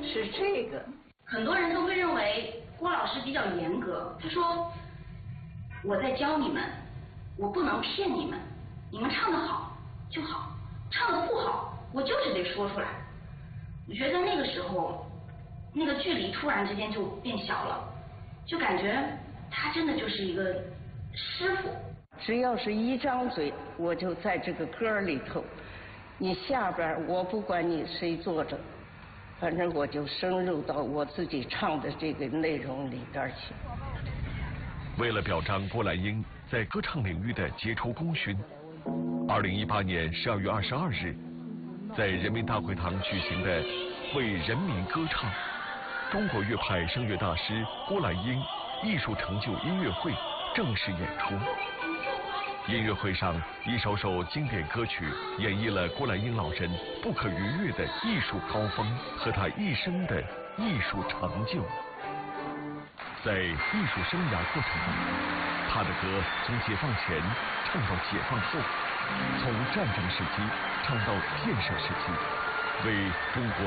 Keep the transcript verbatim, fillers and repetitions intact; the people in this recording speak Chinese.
是这个。 很多人都会认为郭老师比较严格，他说我在教你们，我不能骗你们，你们唱得好就好，唱得不好我就是得说出来。我觉得那个时候那个距离突然之间就变小了，就感觉他真的就是一个师傅。 只要是一张嘴，我就在这个歌里头，你下边我不管你谁坐着，反正我就深入到我自己唱的这个内容里边去。 为了表彰郭兰英在歌唱领域的杰出功勋，二零一八年十二月二十二日，在人民大会堂举行的为人民歌唱中国乐派声乐大师郭兰英艺术成就音乐会正式演出。音乐会上，一首首经典歌曲演绎了郭兰英老人不可逾越的艺术高峰和他一生的艺术成就。在艺术生涯过程中，他的歌从解放前唱到解放后，从战争时期唱到建设时期，为中国